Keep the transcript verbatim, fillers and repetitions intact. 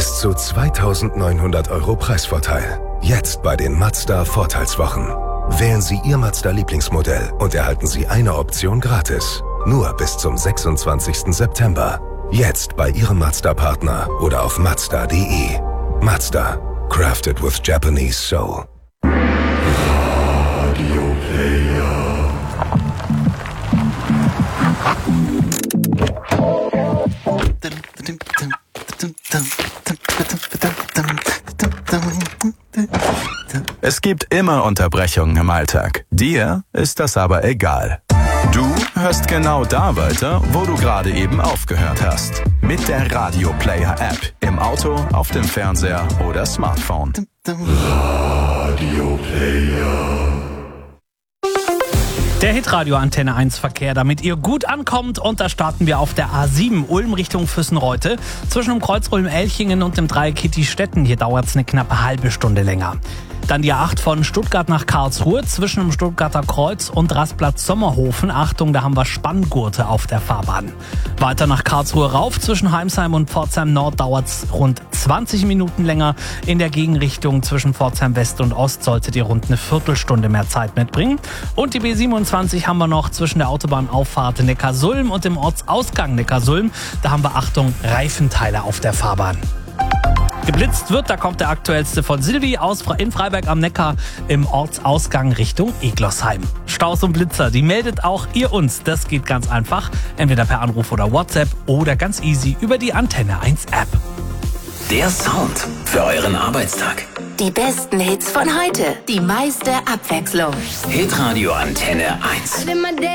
Bis zu zweitausendneunhundert Euro Preisvorteil. Jetzt bei den Mazda Vorteilswochen. Wählen Sie Ihr Mazda-Lieblingsmodell und erhalten Sie eine Option gratis. Nur bis zum sechsundzwanzigsten September. Jetzt bei Ihrem Mazda-Partner oder auf mazda punkt de. Mazda. Crafted with Japanese soul. Radio Player. Es gibt immer Unterbrechungen im Alltag. Dir ist das aber egal. Du hörst genau da weiter, wo du gerade eben aufgehört hast. Mit der Radio Player App. Im Auto, auf dem Fernseher oder Smartphone. Radio Player. Der Hitradio Antenne eins Verkehr, damit ihr gut ankommt. Und da starten wir auf der A sieben, Ulm Richtung Füssenreute. Zwischen dem Kreuz Ulm-Elchingen und dem Dreieck Kitty-Stetten. Hier dauert es eine knappe halbe Stunde länger. Dann die A acht von Stuttgart nach Karlsruhe zwischen dem Stuttgarter Kreuz und Rastplatz Sommerhofen. Achtung, da haben wir Spanngurte auf der Fahrbahn. Weiter nach Karlsruhe rauf zwischen Heimsheim und Pforzheim Nord dauert es rund zwanzig Minuten länger. In der Gegenrichtung zwischen Pforzheim West und Ost solltet ihr rund eine Viertelstunde mehr Zeit mitbringen. Und die B siebenundzwanzig haben wir noch zwischen der Autobahnauffahrt Neckarsulm und dem Ortsausgang Neckarsulm. Da haben wir, Achtung, Reifenteile auf der Fahrbahn. Geblitzt wird, da kommt der aktuellste von Silvi aus in Freiberg am Neckar im Ortsausgang Richtung Eglossheim. Staus und Blitzer, die meldet auch ihr uns. Das geht ganz einfach, entweder per Anruf oder WhatsApp oder ganz easy über die Antenne eins App. Der Sound für euren Arbeitstag. Die besten Hits von heute, die meiste Abwechslung. Hitradio Antenne eins.